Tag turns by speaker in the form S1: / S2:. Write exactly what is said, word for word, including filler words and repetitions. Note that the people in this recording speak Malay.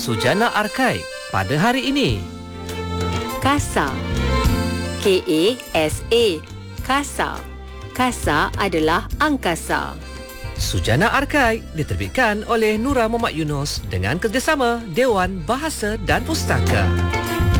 S1: Sujana Arkai pada hari ini.
S2: Kasa. K A S A. Kasa. Kasa adalah angkasa.
S1: Sujana Arkai diterbitkan oleh Nura Muhammad Yunus dengan kerjasama Dewan Bahasa dan Pustaka.